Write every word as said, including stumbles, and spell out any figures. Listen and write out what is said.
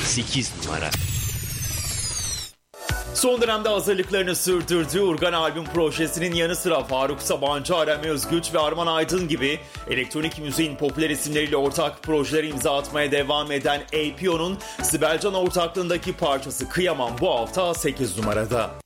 sekiz numara. Son dönemde hazırlıklarını sürdürdüğü Urgan albüm projesinin yanı sıra Faruk Sabancı, Arem Özgüç ve Arman Aydın gibi elektronik müziğin popüler isimleriyle ortak projeleri imza atmaya devam eden A P O'nun Sibel Can ortaklığındaki parçası Kıyamam bu hafta sekiz numarada.